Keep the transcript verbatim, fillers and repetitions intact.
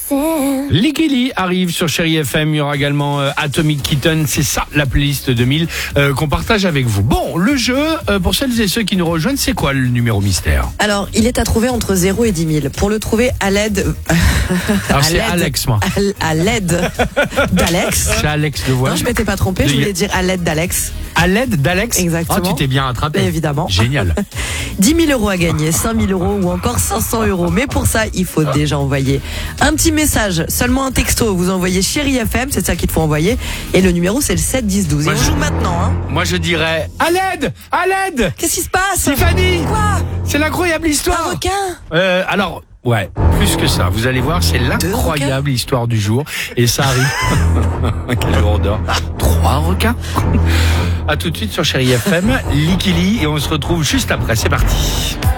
Likili arrive sur Chérie F M. Il y aura également euh, Atomic Kitten. C'est ça la playlist deux mille euh, qu'on partage avec vous. Bon, le jeu, euh, pour celles et ceux qui nous rejoignent, c'est quoi le numéro mystère? Alors, il est à trouver entre zéro et dix mille. Pour le trouver à l'aide... Alors c'est Alex, moi. À l'aide d'Alex. C'est Alex de voix. Non, je m'étais pas trompé, je voulais dire à l'aide d'Alex. À l'aide d'Alex? Exactement. Oh, tu t'es bien attrapé. Évidemment. Génial. dix mille euros à gagner, cinq mille euros ou encore cinq cents euros. Mais pour ça, il faut déjà envoyer un petit message, seulement un texto. Vous envoyez Chérie F M, c'est ça qu'il faut envoyer. Et le numéro, c'est le sept dix douze. Et Moi, on je- joue maintenant, hein. Moi, je dirais à l'aide, à l'aide. Qu'est-ce qui se passe? Tiffany, Quoi? c'est l'incrroyable histoire. Un requin? Euh, alors, ouais, plus que ça. Vous allez voir, c'est l'incroyable histoire du jour. Et ça arrive. Quel jour d'or. Trois requins. À tout de suite sur Chérie F M, Likili, et on se retrouve juste après. C'est parti.